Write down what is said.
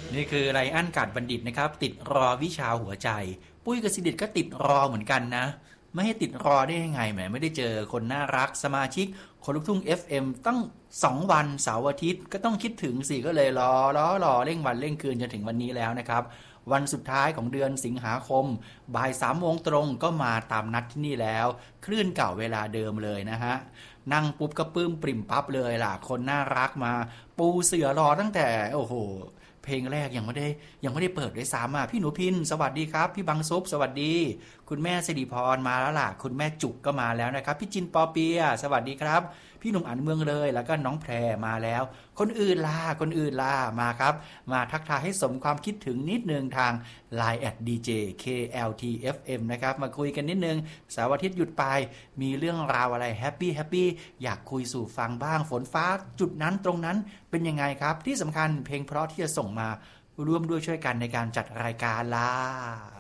นี่คือไรอันกาดบัณฑิตนะครับติดรอวิชาหัวใจปุ้ยกสิดิตก็ติดรอเหมือนกันนะไม่ให้ติดรอได้ยังไงแหมไม่ได้เจอคนน่ารักสมาชิกคนลุกทุ่ง FM ตั้ง2 วันเสาร์อาทิตย์ก็ต้องคิดถึงสิก็เลยรอเร่งวันเร่งคืนจนถึงวันนี้แล้วนะครับวันสุดท้ายของเดือนสิงหาคมบ่าย3 โมงตรงก็มาตามนัดที่นี่แล้วคลื่นเก่าเวลาเดิมเลยนะฮะนั่งปุ๊บก็ปลื้มปริ่มปั๊บเลยล่ะคนน่ารักมาปูเสือรอตั้งแต่โอ้โหเพลงแรกยังไม่ได้เปิดด้วยซ้ำอ่ะพี่หนูพินสวัสดีครับพี่บังซุปสวัสดีคุณแม่สิริพรมาแล้วล่ะคุณแม่จุกก็มาแล้วนะครับพี่จินปอเปียสวัสดีครับพี่หนุ่มอันเมืองเลยแล้วก็น้องแพรมาแล้วคนอื่นล่ะมาครับมาทักทายให้สมความคิดถึงนิดนึงทาง Line @DJ KLTFM นะครับมาคุยกันนิดนึงเสาร์อาทิตย์หยุดไปมีเรื่องราวอะไรแฮปปี้อยากคุยสู่ฟังบ้างฝนฟ้าจุดนั้นตรงนั้นเป็นยังไงครับที่สำคัญเพลงเพราะที่จะส่งมาร่วมด้วยช่วยกันในการจัดรายการล่ะ